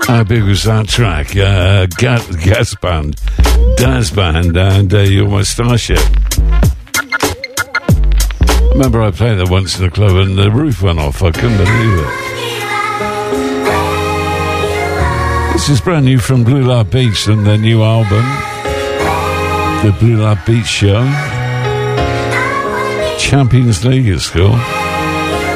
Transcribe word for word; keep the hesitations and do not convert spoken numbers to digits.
How big was that track? Uh, gas, gas Band, Daz Band, and uh, You're My Starship. I remember I played that once in the club and the roof went off. I couldn't believe it. This is brand new from Blue Light Beach and their new album, The Blue Light Beach Show. Champions League, it's called.